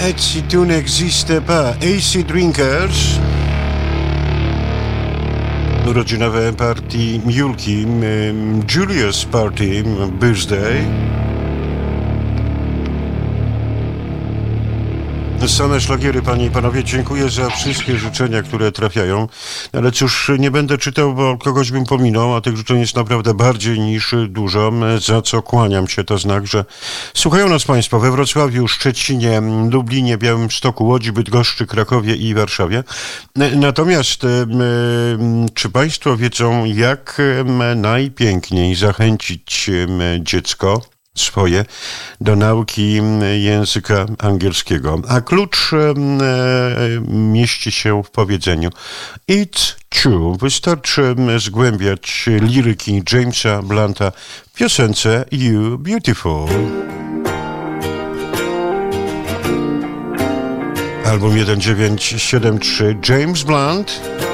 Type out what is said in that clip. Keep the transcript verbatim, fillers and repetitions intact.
Et si tu n'existais pas, A C Drinkers. Urodzinowe party Julki, Julius Party Birthday. Same szlagiery, panie i panowie, dziękuję za wszystkie życzenia, które trafiają, ale cóż, nie będę czytał, bo kogoś bym pominął, a tych życzeń jest naprawdę bardziej niż dużo, za co kłaniam się. To znak, że słuchają nas państwo we Wrocławiu, Szczecinie, Lublinie, Białymstoku, Łodzi, Bydgoszczy, Krakowie i Warszawie. Natomiast czy państwo wiedzą, jak najpiękniej zachęcić dziecko swoje do nauki języka angielskiego? A klucz e, mieści się w powiedzeniu It's true. Wystarczy zgłębiać liryki Jamesa Blunta w piosence You Beautiful. Album tysiąc dziewięćset siedemdziesiąty trzy, James Blunt.